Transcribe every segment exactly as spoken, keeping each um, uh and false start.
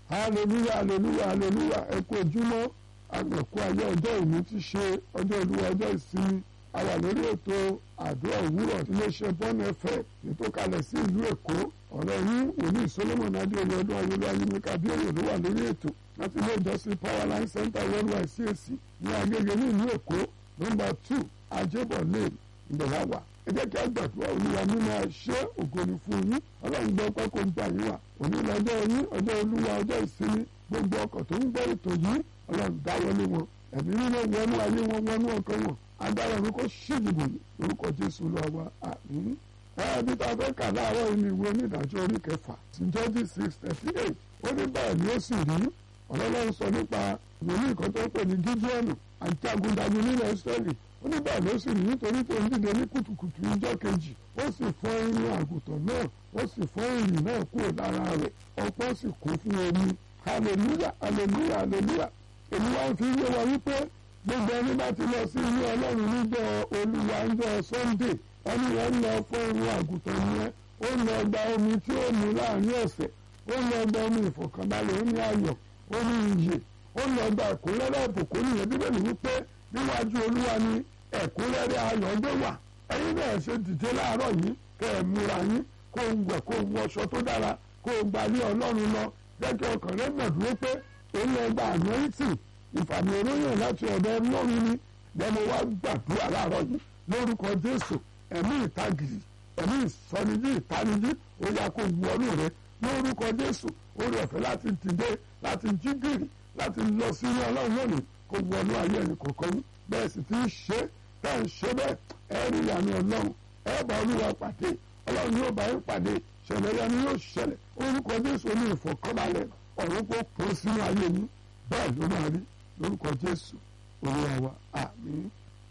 hallelujah hallelujah hallelujah ẹ kú ojúmọ́ àgbẹ̀kú ayé ọjọ́ ìní ti ṣe ọjọ́ olúwa ọjọ́ ìsinmi a wà lórí ètò àdúrà òwúrọ̀ iléeṣẹ́ bọ́ọ̀nù ẹ̀fẹ̀ ètò kalẹ̀ sí ìlú èkó ọ̀rọ̀ yín wòlíì solomon adéoyè ọdún ayélujára ayélujára abíọ́yè ló wà lórí ètò láti ilé ìjọsìn powerline center worldwide C A C ní agége ní ìlú èkó nọ́mbà two ajébọ̀ lane ìbẹ̀lá wà ẹ jẹ́ kí a gbàdúrà olúwa nínú àṣẹ ògo ni fún yín ọlọ́run gbọ́ pé kó gbà yín wà òní lọ́jọ́ yín ọjọ́ olúwa ọjọ́ ìsinmi gbogbo ọkọ̀ tó ń gbọ́ ètò yìí ọlọ́run dáwọ́lé wọn ẹ̀mí nínú wọnú ayé wọn wọnú ọkàn wọn agbára mi kò ṣèdìbò lórúkọ jésù lọ́wọ́ àmín. ẹbí tá a fẹ́ kà láàárọ̀ inú ìwé onídàájọ́ orí kẹfà Jọ́dì six thirty eight ó ní báyìí ni ó sì rí ọlọ́run sọ nípa wòlíì kan tó ń pè ní gídíọ̀nù àjagunjagun nílẹ̀ Ísírẹ́lì ó ní báyìí ló sì rí nítorí tó ń dìde ní kùtùkùtù ìjọ́ kejì ó sì fọ́ irun àgùntàn náà ó sì fọ́ ìrìn náà kúrò lára rẹ̀ ọ̀pọ̀ sì kún fún omi hallelujah hallelujah hallelujah èmi wá ń fi yé wa wípé gbogbo ẹni bá ti lọ sí ilé ọlọ́run níjọ́ olúwa níjọ́ Sunday ẹni wọn lọ fún irun àgùntàn yẹn ó lọ gba omi tí ó mu láàrin ọ̀sẹ̀ ó lọ gba omi ìfọ̀kànbalẹ̀ ó ní ayọ̀ ó ní iyè ó lọ gba ẹ̀kúnrẹ́rẹ́ ìbùkún nìyẹn bíbélì wípé níwájú olúwa ni ẹ̀kúnrẹ́rẹ́ ayọ̀ gbé wà ẹ̀yin náà ṣe dìde láàárọ̀ yìí kẹ́ ẹ̀ múra yín kó o wẹ̀ kó o wọṣọ tó dára kó o gbalé ọlọ́run lọ jẹ́ kí ọkàn rẹ mọ̀ dúró pé èyí ẹgbà àmọ́ìtì ìfàmì olóyè láti ọ̀dọ̀ ọlọ́run ni lẹ́nu wá gbàdúrà láàárọ̀ yìí lórúkọ jésù ẹ̀mí ìtagìrì ẹ̀mí ìsọnijí ìtanijí ó yá kó wọnú rẹ lórúkọ jésù orí ọ̀fẹ́ láti dìde láti jí gìrì láti lọ sí ilé ọlọ́run lónìí kó wọnú ayé ẹni kọ̀ọ̀kan yín bẹ́ẹ̀ sì ti ń ṣe bẹ́ẹ̀ ń ṣe bẹ́ẹ̀ ẹ rí ìyanu ọlọ́run ẹ bá olúwa pàdé ọlọ́run yóò bá yín pàdé ṣẹlẹ̀ yanu yóò ṣẹlẹ̀ orúkọ jésù ní ìfọ̀kànbalẹ̀ ọ̀run kó kó sínú ayé yín bẹ́ẹ̀ ló máa rí lórúkọ jésù olúwa wa àmín.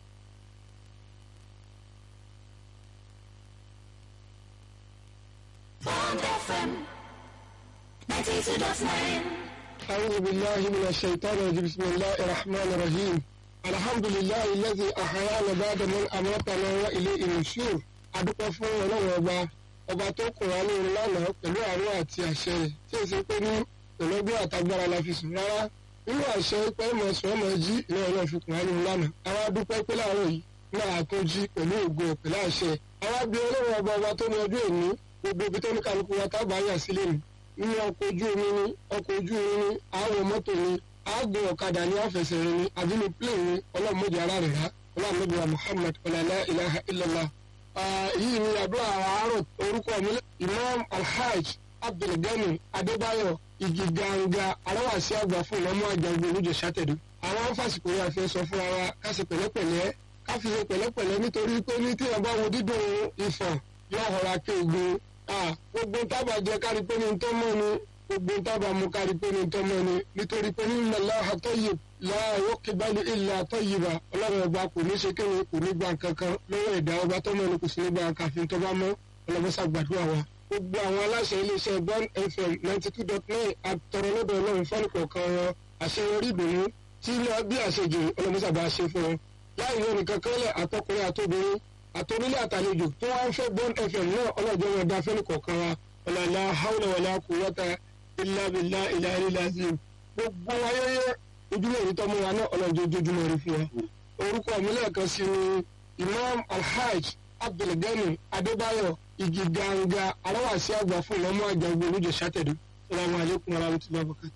Bond F M ninety-two point nine. أعوذ بالله من الشيطان الرجيم بسم الله الرحمن الرحيم الحمد لله الذي أحيانا بعد من أماتنا وإليه النشور adúpẹ́ fún ọlọ́run ọba ọba tó kùn wá ní orin lánàá pẹ̀lú àánú àti àṣẹ rẹ̀ tí èsì pé ní ìlọ́gbọ́n àtagbára la fi sùn rárá nínú àṣẹ pé mọ̀ sùn ọmọ jí ilé ọlọ́run fi kùn wá ní orin lánàá àwa dúpẹ́ pé láàárọ̀ yìí náà tó jí pẹ̀lú ògo pẹ̀lú àṣẹ àwa bí ọlọ́run ọba ọba tó ní ọjọ́ èní gbogbo ibi tó ní kálukú wa tábà yà sílẹ̀ ni nínú ọkọ̀ ojú omi ni ọkọ̀ ojú omi ni àwọ̀ mọ́tò ni àgùn ọ̀kadà ni àfẹsẹ̀rìn ni àbínú plẹ̀ ni ọlọ́run mọ́jà ara rẹ̀ rá ọlọ́run mọ́jà Muhammad ọ̀làlá ilaha illallah. yìí ni àdúrà àárọ̀ orúkọ mi Imam Alhaj Abdulgani Adébáyọ̀ Igiganga aláwàsí àgbà fún ìlọ́mọ àjàgbé olùjọ sátẹ̀dù. àwọn fásitì yà fẹ́ sọ fún wa ká ṣe pẹ̀lẹ́pẹ̀lẹ́ ká fi ṣe pẹ̀lẹ́pẹ̀lẹ́ nítorí pé ní tí ẹ bá wo dídùn ìfọ̀n yóò họra kéegun gbogbo tábà jẹ kárí pé ní tó mọ́ ni gbogbo tábà mú kárí pé ní tó mọ́ ni nítorí pé ní Allaha tayyib la yuqbalu illa tayyiba ọlọ́run ọba kò ní ṣe kéwòn kò ní gbà kankan lọ́wọ́ ẹ̀dá ọba tó mọ́ ni kò sí ní gbà káfíń tó bá mọ́ ọlọ́mọṣà gbàdúrà wa. gbogbo àwọn aláṣẹ iléeṣẹ́ Bond F M ninety two dot nine àtọ̀rọ̀ lọ́dọ̀ ọlọ́run fọ́nì kọ̀ọ̀kan wọn àṣeyọrí ìdùnnú tí ilé bí àṣejù ọlọ́mọṣà bá ṣe fún wọn. láì yọ nìkan kẹ́lẹ̀ àtọkùnrin àtobìnrin àtòrílẹ̀ àtàlejò tó wá ń fẹ́ Bond F M náà ọlọ́jọ́ wọn dá fẹ́ni kọ̀ọ̀kan wa ọ̀làlá haúlẹ̀ wọlé quwwata illa billahi ilal azim gbogbo ayẹyẹ ojúmọ̀ èyí tọ́mọ wa náà ọlọ́jọ́ ojoojúmọ́ rí fún wa. orúkọ mi lẹ́ẹ̀kan sí ni Imam Alhaj Abdulgani Adébáyọ̀ Igiganga aláwàsí àgbà fún ìlọ́mọ àjàgbé olùjọ sátẹ̀dù. Assalamu alaikum warahmatullahi wabarakatuh.